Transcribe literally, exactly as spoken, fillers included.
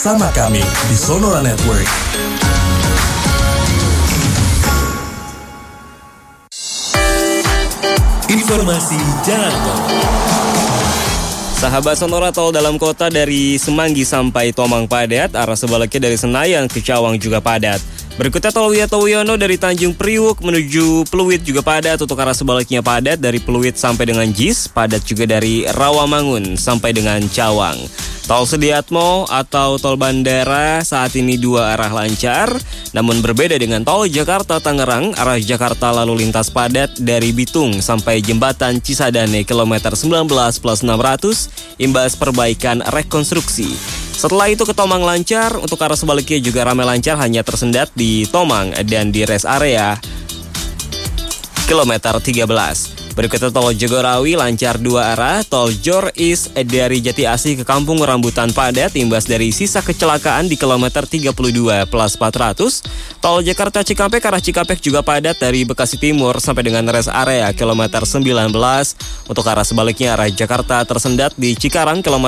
bersama kami di Sonora Network. Informasi jalan tol. Sahabat Sonora, tol dalam kota dari Semanggi sampai Tomang padat, arah sebaliknya dari Senayan ke Cawang juga padat. Berikutnya tol Wiyoto Wiono dari Tanjung Priuk menuju Pluit juga padat, untuk arah sebaliknya padat dari Pluit sampai dengan Jis, padat juga dari Rawamangun sampai dengan Cawang. Tol Sediatmo atau tol bandara saat ini dua arah lancar, namun berbeda dengan tol Jakarta-Tangerang, arah Jakarta lalu lintas padat dari Bitung sampai jembatan Cisadane kilometer sembilan belas plus enam ratus, imbas perbaikan rekonstruksi. Setelah itu ke Tomang lancar, untuk arah sebaliknya juga ramai lancar, hanya tersendat di Tomang dan di rest area kilometer tiga belas. Berikutnya tol Jagorawi lancar dua arah, tol Jor East dari Jati Asih ke Kampung Rambutan padat, imbas dari sisa kecelakaan di kilometer tiga puluh dua plus empat ratus. Tol Jakarta Cikampek arah Cikampek juga padat dari Bekasi Timur sampai dengan rest area kilometer sembilan belas. Untuk arah sebaliknya arah Jakarta tersendat di Cikarang kilometer